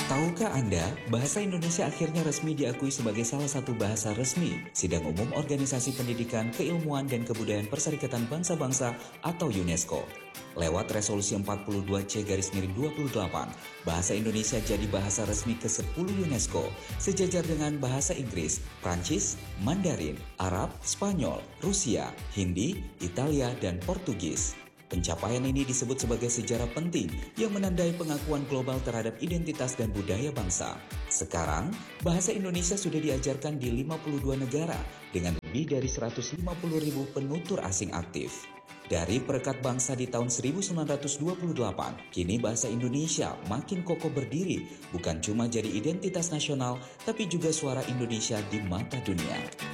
Tahukah Anda, bahasa Indonesia akhirnya resmi diakui sebagai salah satu bahasa resmi Sidang Umum Organisasi Pendidikan, Keilmuan, dan Kebudayaan Perserikatan Bangsa-Bangsa atau UNESCO. Lewat resolusi 42C-28, bahasa Indonesia jadi bahasa resmi ke-10 UNESCO, sejajar dengan bahasa Inggris, Prancis, Mandarin, Arab, Spanyol, Rusia, Hindi, Italia, dan Portugis. Pencapaian ini disebut sebagai sejarah penting yang menandai pengakuan global terhadap identitas dan budaya bangsa. Sekarang, bahasa Indonesia sudah diajarkan di 52 negara dengan lebih dari 150.000 penutur asing aktif. Dari Perekat Bangsa di tahun 1928, kini bahasa Indonesia makin kokoh berdiri, bukan cuma jadi identitas nasional, tapi juga suara Indonesia di mata dunia.